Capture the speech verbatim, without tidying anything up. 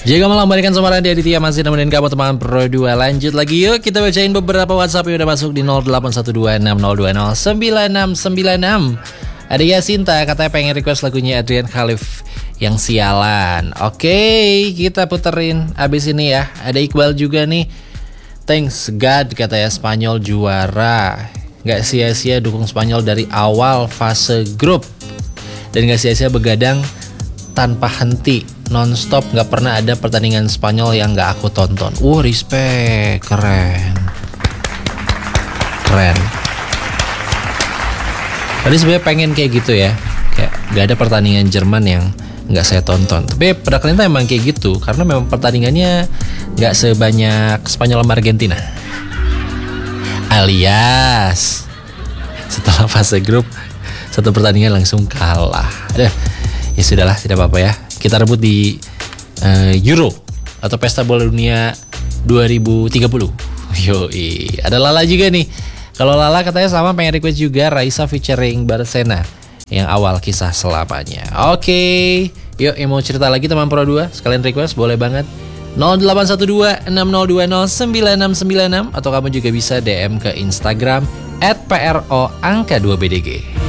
Jika malam berikan sama Randy Aditya masih nemenin kamu teman Pro dua. Lanjut lagi yuk, kita bacain beberapa WhatsApp yang udah masuk di nol delapan satu dua enam nol dua nol sembilan enam sembilan enam. Ada Yasinta katanya pengen request lagunya Adrian Khalif yang Sialan. Oke, kita puterin abis ini ya. Ada Iqbal juga nih, thanks God katanya Spanyol juara. Gak sia-sia dukung Spanyol dari awal fase grup, dan gak sia-sia begadang tanpa henti, non-stop, gak pernah ada pertandingan Spanyol yang gak aku tonton. Uh, respect, keren. Keren. Tadi sebenarnya pengen kayak gitu ya, kayak gak ada pertandingan Jerman yang gak saya tonton. Tapi pada kenyataan emang kayak gitu, karena memang pertandingannya gak sebanyak Spanyol sama Argentina. Alias setelah fase grup satu pertandingan langsung kalah. Aduh, ya sudahlah, tidak apa-apa ya. Kita rebut di uh, Euro atau Pesta Bola Dunia dua ribu tiga puluh. Yoi, ada Lala juga nih. Kalau Lala katanya sama pengen request juga Raisa featuring Barsena yang awal kisah selamanya. Oke, yuk yang mau cerita lagi teman Pro dua, sekalian request boleh banget. nol delapan satu dua enam nol dua nol sembilan enam sembilan enam atau kamu juga bisa D M ke Instagram at pro angka dua B D G.